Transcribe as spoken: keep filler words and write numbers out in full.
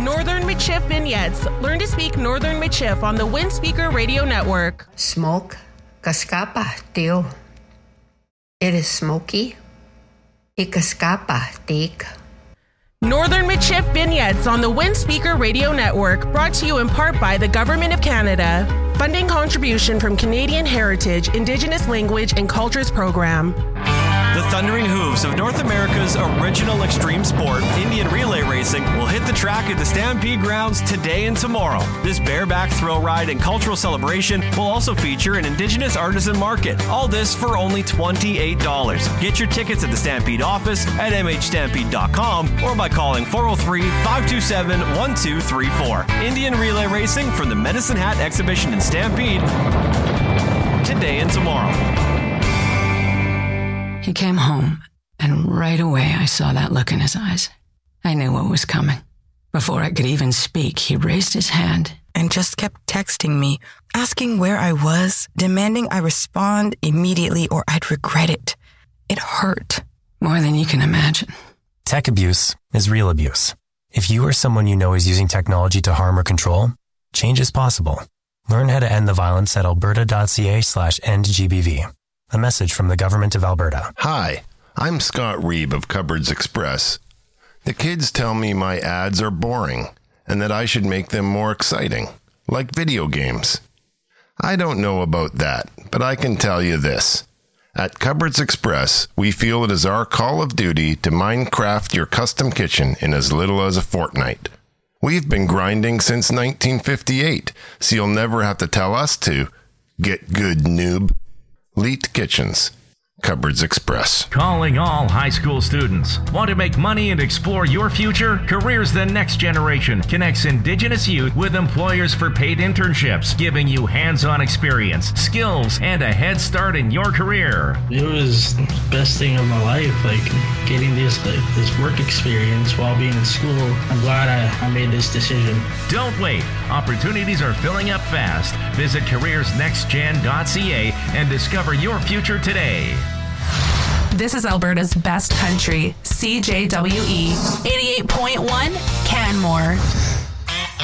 Northern Michif Vignettes. Learn to speak Northern Michif on the Windspeaker Radio Network. Smoke, cascapa, tío. It is smoky. Y cascapa, tig. Northern Michif Vignettes on the Windspeaker Radio Network, brought to you in part by the Government of Canada. Funding contribution from Canadian Heritage, Indigenous Language and Cultures Program. The thundering hooves of North America's original extreme sport, Indian relay racing, will hit the track at the Stampede grounds today and tomorrow. This bareback thrill ride and cultural celebration will also feature an Indigenous artisan market. All this for only twenty-eight dollars. Get your tickets at the Stampede office at m h stampede dot com or by calling four oh three, five two seven, one two three four. Indian relay racing from the Medicine Hat Exhibition in Stampede today and tomorrow. He came home, and right away I saw that look in his eyes. I knew what was coming. Before I could even speak, he raised his hand and just kept texting me, asking where I was, demanding I respond immediately or I'd regret it. It hurt. More than you can imagine. Tech abuse is real abuse. If you or someone you know is using technology to harm or control, change is possible. Learn how to end the violence at alberta.ca slash endgbv. A message from the Government of Alberta. Hi, I'm Scott Reeb of Cupboards Express. The kids tell me my ads are boring and that I should make them more exciting, like video games. I don't know about that, but I can tell you this. At Cupboards Express, we feel it is our call of duty to Minecraft your custom kitchen in as little as a fortnight. We've been grinding since nineteen fifty-eight, so you'll never have to tell us to. Get good, noob. Leet Kitchens, Cupboards Express. Calling all high school students. Want to make money and explore your future? Careers the Next Generation connects Indigenous youth with employers for paid internships, giving you hands-on experience, skills, and a head start in your career. It was the best thing of my life, like getting this like this work experience while being in school. I'm glad I, I made this decision. Don't wait. Opportunities are filling up fast. Visit careers next gen dot c a and discover your future today. This is Alberta's best country, C J W E eighty-eight point one Canmore.